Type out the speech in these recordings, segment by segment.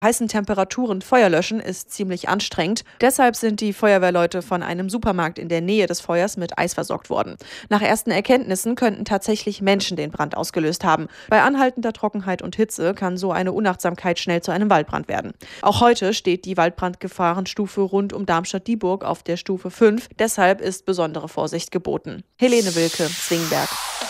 heißen Temperaturen Feuer löschen ist ziemlich anstrengend. Deshalb sind die Feuerwehrleute von einem Supermarkt in der Nähe des Feuers mit Eis versorgt worden. Nach ersten Erkenntnissen könnten tatsächlich Menschen den Brand ausgelöst haben. Bei anhaltender Trockenheit und Hitze kann so eine Unachtsamkeit schnell zu einem Waldbrand werden. Auch heute steht die Waldbrandgefahrenstufe rund um Darmstadt-Dieburg auf der Stufe 5. Deshalb ist besondere Vorsicht geboten. Helene Wilke, Zwingberg.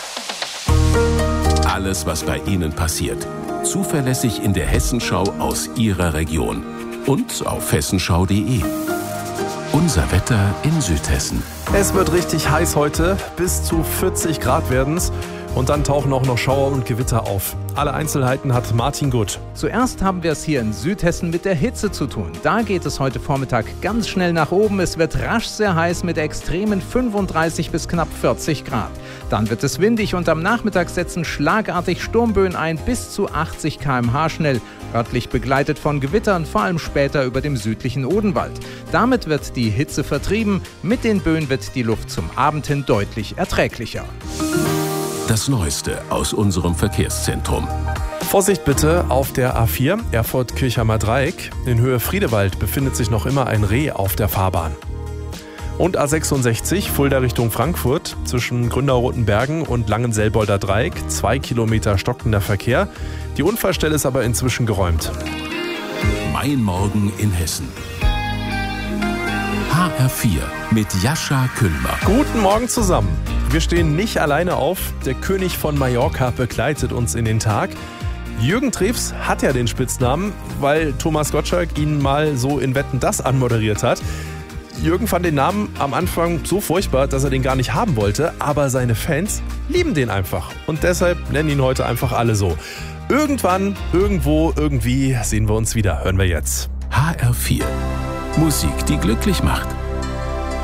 Alles, was bei Ihnen passiert. Zuverlässig in der Hessenschau aus Ihrer Region. Und auf hessenschau.de. Unser Wetter in Südhessen. Es wird richtig heiß heute. Bis zu 40 Grad werden's. Und dann tauchen auch noch Schauer und Gewitter auf. Alle Einzelheiten hat Martin Gutt. Zuerst haben wir es hier in Südhessen mit der Hitze zu tun. Da geht es heute Vormittag ganz schnell nach oben. Es wird rasch sehr heiß mit extremen 35 bis knapp 40 Grad. Dann wird es windig und am Nachmittag setzen schlagartig Sturmböen ein, bis zu 80 km/h schnell. Örtlich begleitet von Gewittern, vor allem später über dem südlichen Odenwald. Damit wird die Hitze vertrieben. Mit den Böen wird die Luft zum Abend hin deutlich erträglicher. Das Neueste aus unserem Verkehrszentrum. Vorsicht bitte auf der A4 Erfurt-Kirchheimer Dreieck. In Höhe Friedewald befindet sich noch immer ein Reh auf der Fahrbahn. Und A66 Fulda Richtung Frankfurt zwischen Grünau-Rotenbergen und Langenselbolder Dreieck. 2 Kilometer stockender Verkehr. Die Unfallstelle ist aber inzwischen geräumt. Mein Morgen in Hessen. HR4 mit Jascha Küllmer. Guten Morgen zusammen. Wir stehen nicht alleine auf. Der König von Mallorca begleitet uns in den Tag. Jürgen Treves hat ja den Spitznamen, weil Thomas Gottschalk ihn mal so in Wetten, dass anmoderiert hat. Jürgen fand den Namen am Anfang so furchtbar, dass er den gar nicht haben wollte, aber seine Fans lieben den einfach. Und deshalb nennen ihn heute einfach alle so. Irgendwann, irgendwo, irgendwie sehen wir uns wieder. Hören wir jetzt. HR4. Musik, die glücklich macht.